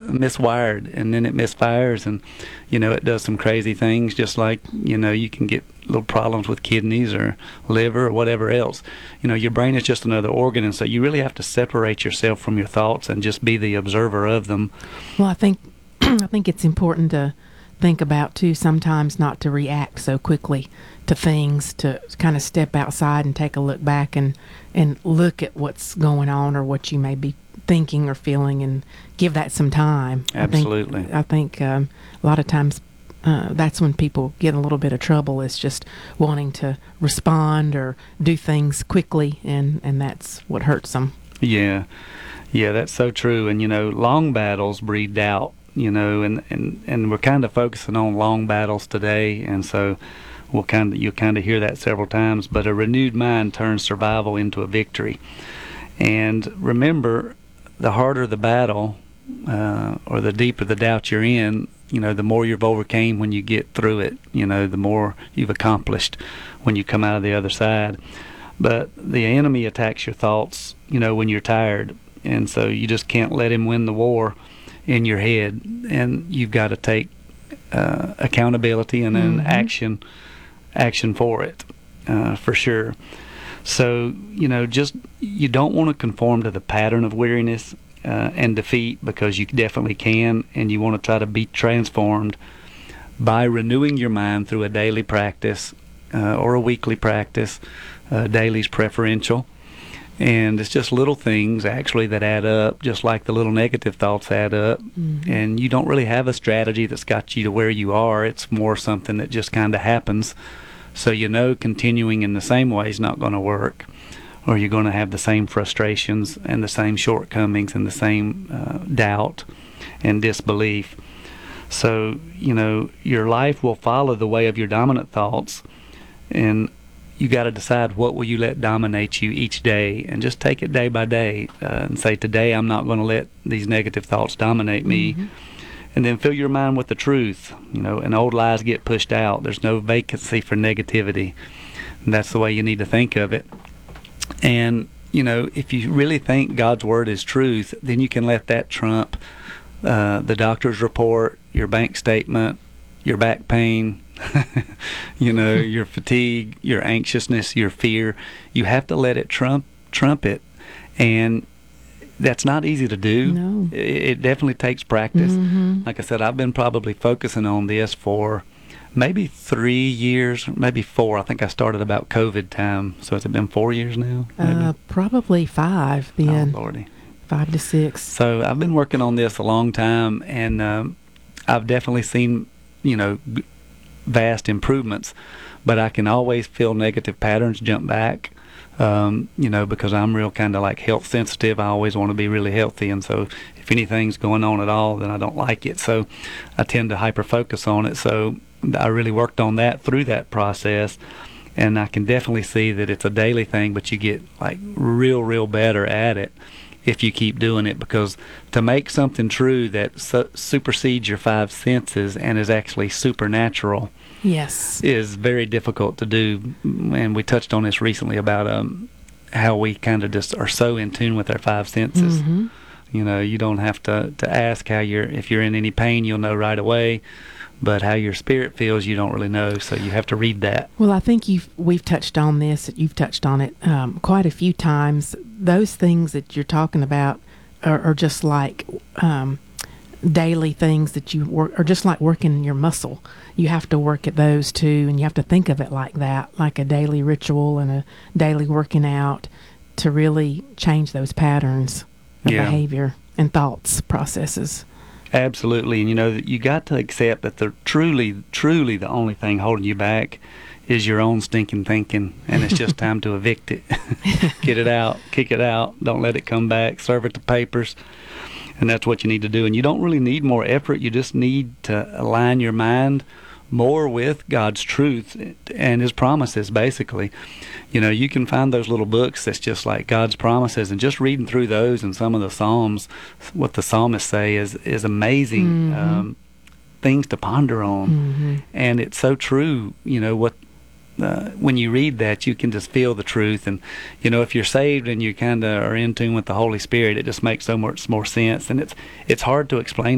miswired, and then it misfires, and it does some crazy things. Just like you can get little problems with kidneys or liver or whatever else. Your brain is just another organ, and so you really have to separate yourself from your thoughts and just be the observer of them. Well, I think it's important to think about too, sometimes not to react so quickly to things, to kind of step outside and take a look back and look at what's going on or what you may be thinking or feeling, and give that some time. Absolutely. I think a lot of times that's when people get in a little bit of trouble, is just wanting to respond or do things quickly, and that's what hurts them. Yeah, that's so true. And long battles breed doubt. And we're kind of focusing on long battles today, and so you'll kind of hear that several times. But a renewed mind turns survival into a victory. And remember, the harder the battle, or the deeper the doubt you're in, the more you've overcame when you get through it. The more you've accomplished when you come out of the other side. But the enemy attacks your thoughts, when you're tired, and so you just can't let him win the war in your head, and you've got to take accountability and then action for it, for sure. So you don't want to conform to the pattern of weariness and defeat, because you definitely can, and you want to try to be transformed by renewing your mind through a daily practice or a weekly practice. Daily's preferential. And it's just little things, actually, that add up, just like the little negative thoughts add up. And you don't really have a strategy that's got you to where you are. It's more something that just kind of happens. So continuing in the same way is not going to work, or you're going to have the same frustrations and the same shortcomings and the same doubt and disbelief. So, your life will follow the way of your dominant thoughts, and you got to decide what will you let dominate you each day, and just take it day by day, and say, today I'm not going to let these negative thoughts dominate me. And then fill your mind with the truth, and old lies get pushed out. There's no vacancy for negativity, and that's the way you need to think of it. And if you really think God's word is truth, then you can let that trump the doctor's report, your bank statement, your back pain, your fatigue, your anxiousness, your fear. You have to let it trump it, and that's not easy to do. No. It definitely takes practice. Like I said, I've been probably focusing on this for maybe 3 years, maybe 4. I think I started about COVID time. So has it been 4 years now? Probably 5 then. Oh, Lordy. 5 to 6. So I've been working on this a long time, and I've definitely seen, vast improvements, but I can always feel negative patterns jump back, because I'm real kind of like health sensitive. I always want to be really healthy, and so if anything's going on at all, then I don't like it. So I tend to hyper focus on it. So I really worked on that through that process, and I can definitely see that it's a daily thing, but you get like real better at it if you keep doing it, because to make something true that supersedes your 5 senses and is actually supernatural, yes, is very difficult to do. And we touched on this recently about how we kind of just are so in tune with our 5 senses. You don't have to ask if you're in any pain, you'll know right away. But how your spirit feels, you don't really know, so you have to read that. Well, I think we've touched on this. You've touched on it quite a few times. Those things that you're talking about are just like daily things that you work, or just like working your muscle. You have to work at those too, and you have to think of it like that, like a daily ritual and a daily working out, to really change those patterns of behavior and thoughts processes. Absolutely. And you got to accept that the truly the only thing holding you back is your own stinking thinking, and it's just time to evict it. Get it out, kick it out, don't let it come back, serve it to papers. And that's what you need to do. And you don't really need more effort. You just need to align your mind more with God's truth and his promises, basically. You can find those little books that's just like God's promises, and just reading through those and some of the Psalms, what the psalmists say is amazing things to ponder on. And it's so true. When you read that, you can just feel the truth. And if you're saved and you kind of are in tune with the Holy Spirit, it just makes so much more sense. And it's hard to explain